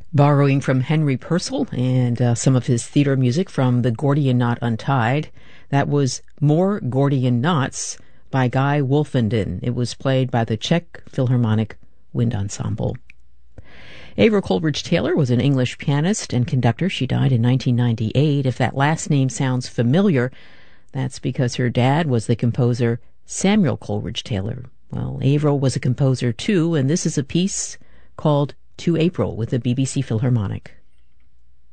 Borrowing from Henry Purcell and some of his theater music from The Gordian Knot Untied, that was More Gordian Knots by Guy Wolfenden. It was played by the Czech Philharmonic Wind Ensemble. Avril Coleridge-Taylor was an English pianist and conductor. She died in 1998. If that last name sounds familiar, that's because her dad was the composer Samuel Coleridge-Taylor. Well, Avril was a composer too, and this is a piece called To April with the BBC Philharmonic.